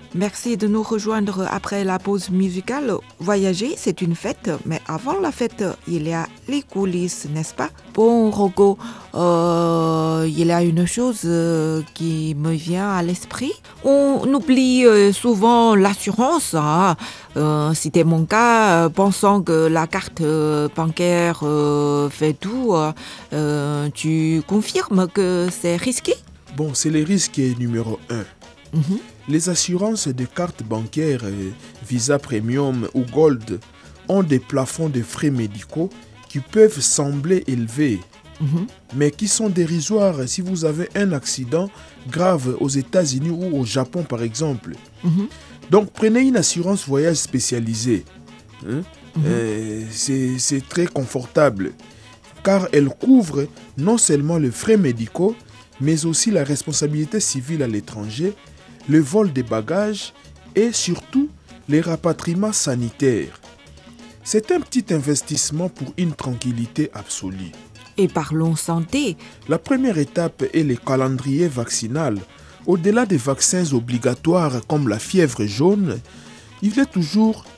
Merci de nous rejoindre après la pause musicale. Voyager, c'est une fête, mais avant la fête, il y a les coulisses, n'est-ce pas? Bon, Rocco, il y a une chose qui me vient à l'esprit. On oublie souvent l'assurance. Hein. C'était mon cas, pensant que la carte bancaire fait tout. Tu confirmes que c'est risqué? Bon, c'est le risque numéro 1. Mhm. Les assurances de cartes bancaires Visa Premium ou Gold ont des plafonds de frais médicaux qui peuvent sembler élevés, mais qui sont dérisoires si vous avez un accident grave aux États-Unis ou au Japon par exemple. Donc prenez une assurance voyage spécialisée. C'est très confortable car elle couvre non seulement les frais médicaux, mais aussi la responsabilité civile à l'étranger, le vol des bagages et surtout les rapatriements sanitaires. C'est un petit investissement pour une tranquillité absolue. Et parlons santé. La première étape est le calendrier vaccinal. Au-delà des vaccins obligatoires comme la fièvre jaune, il est toujours